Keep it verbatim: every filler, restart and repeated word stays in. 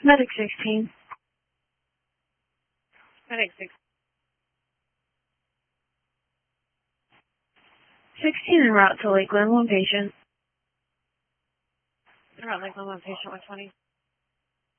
Medic sixteen. Medic six. sixteen en route to Lakeland, one patient. En route Lakeland, one patient, one twenty.